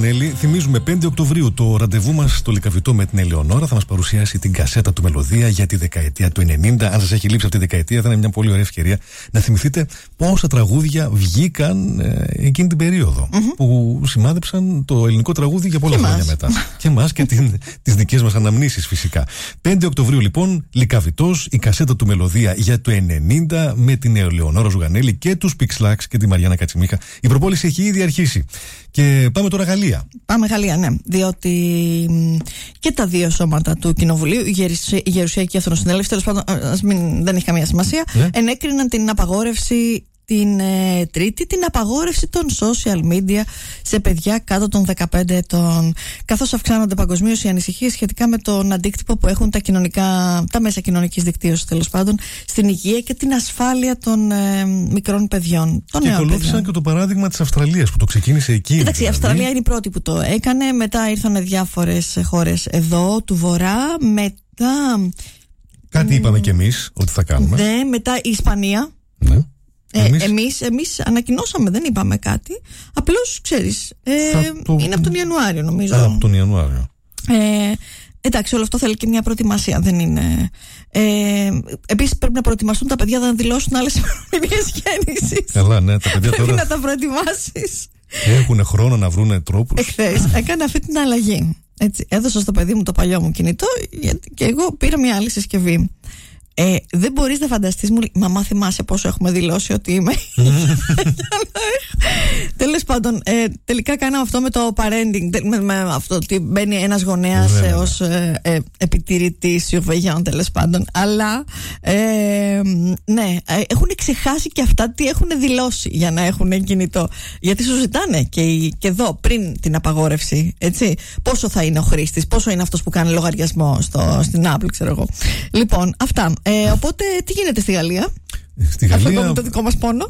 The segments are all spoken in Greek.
Ζουγανέλη. Θυμίζουμε 5 Οκτωβρίου το ραντεβού μας στο Λυκαβητό με την Ελεονόρα. Θα μας παρουσιάσει την κασέτα του Μελωδία για τη δεκαετία του 90. Αν σας έχει λείψει αυτή τη δεκαετία, θα είναι μια πολύ ωραία ευκαιρία να θυμηθείτε πόσα τραγούδια βγήκαν εκείνη την περίοδο που σημάδεψαν το ελληνικό τραγούδι για πολλά χρόνια μετά. Και εμάς και τις δικές μας αναμνήσεις φυσικά. 5 Οκτωβρίου λοιπόν, Λυκαβητός, η κασέτα του Μελωδία για το 90 με την Ελεονόρα Ζουγανέλη και τους Pixlax και τη Μαριάννα Κατσιμίχα. Η προπόληση έχει ήδη αρχίσει. Και πάμε τώρα Γαλλία. Πάμε Γαλλία, ναι. Διότι και τα δύο σώματα του Κοινοβουλίου, η Γερουσία και η Εθνοσυνέλευση, τέλος πάντων, δεν έχει καμία σημασία, ενέκριναν την απαγόρευση την Τρίτη, την απαγόρευση των social media σε παιδιά κάτω των 15 ετών. Καθώς αυξάνονται παγκοσμίως οι ανησυχίες σχετικά με τον αντίκτυπο που έχουν τα μέσα κοινωνικής δικτύωσης, τέλος πάντων, στην υγεία και την ασφάλεια των μικρών παιδιών. Και ακολούθησαν και το παράδειγμα της Αυστραλίας που το ξεκίνησε εκεί. Εντάξει, η Αυστραλία είναι η πρώτη που το έκανε. Μετά ήρθαν διάφορες χώρες εδώ του Βορρά. Μετά. Κάτι είπαμε κι εμείς ότι θα κάνουμε. Ναι, μετά η Ισπανία. Ναι. Εμείς ανακοινώσαμε, δεν είπαμε κάτι. Απλώς ξέρεις, είναι από τον Ιανουάριο νομίζω. Από τον Ιανουάριο. Εντάξει, όλο αυτό θέλει και μια προετοιμασία, δεν είναι. Επίσης πρέπει να προετοιμαστούν τα παιδιά να δηλώσουν άλλες ημερομηνίες γέννησης. Καλά, ναι, τα παιδιά τώρα. Πρέπει να τα προετοιμάσεις. Έχουν χρόνο να βρουν τρόπους. Εχθές έκανα αυτή την αλλαγή. Έτσι, έδωσα στο παιδί μου το παλιό μου κινητό και εγώ πήρα μια άλλη συσκευή. Δεν μπορείς να φανταστείς, μου λέει, μαμά θυμάσαι πόσο έχουμε δηλώσει ότι είμαι. Τέλος πάντων, τελικά κάναμε αυτό με το parenting, με αυτό ότι μπαίνει ένας γονέας ως επιτηρητής surveillant, τέλος πάντων. Αλλά ναι, έχουν ξεχάσει και αυτά τι έχουν δηλώσει για να έχουν κινητό. Γιατί σου ζητάνε και εδώ πριν την απαγόρευση, έτσι, πόσο θα είναι ο χρήστης, πόσο είναι αυτός που κάνει λογαριασμό στην Apple, ξέρω εγώ. Λοιπόν, αυτά. Οπότε τι γίνεται στη Γαλλία? Στη Γαλλία αυτό είναι το δικό μας πόνο.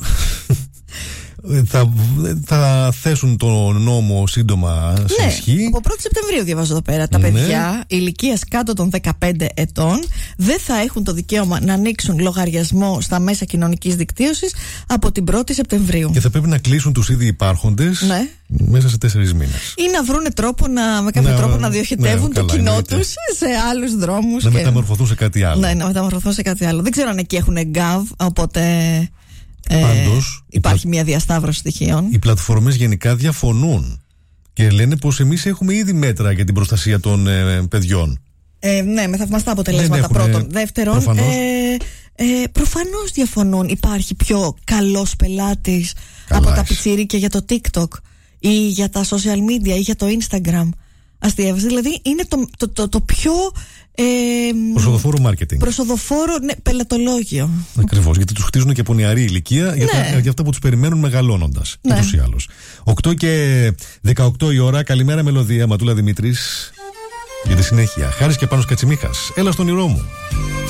Θα θέσουν το νόμο σύντομα σε ισχύ. Από 1η Σεπτεμβρίου διαβάζω εδώ πέρα. Τα παιδιά ηλικίας κάτω των 15 ετών δεν θα έχουν το δικαίωμα να ανοίξουν λογαριασμό στα μέσα κοινωνικής δικτύωσης από την 1η Σεπτεμβρίου. Και θα πρέπει να κλείσουν τους ήδη υπάρχοντες μέσα σε 4 μήνες. Ή να βρούνε τρόπο με κάποιο τρόπο να διοχετεύουν το κοινό τους σε άλλους δρόμους. Να μεταμορφωθούν σε κάτι άλλο. Ναι, να μεταμορφωθούν σε κάτι άλλο. Δεν ξέρω αν εκεί έχουν γκάβ, οπότε. Πάντως, υπάρχει μια διασταύρωση στοιχείων. Οι πλατφόρμες γενικά διαφωνούν και λένε πως εμείς έχουμε ήδη μέτρα για την προστασία των παιδιών. Ναι, με θαυμαστά αποτελέσματα πρώτον. Δεύτερον, προφανώς διαφωνούν. Υπάρχει πιο καλός πελάτης από τα πιτσίρικια για το TikTok ή για τα social media ή για το Instagram. Αστείευση, δηλαδή είναι το πιο προσοδοφόρο marketing. Προσοδοφόρο, πελατολόγιο. Ακριβώς, γιατί τους χτίζουν και από νεαρή ηλικία για αυτά που τους περιμένουν μεγαλώνοντας. Ούτως ή άλλως. 8 και 18 η ώρα. Καλημέρα Μελωδία, Ματούλα Δημήτρης. Για τη συνέχεια. Χάρης και Πάνος Κατσιμίχας. Έλα στον όνειρό μου.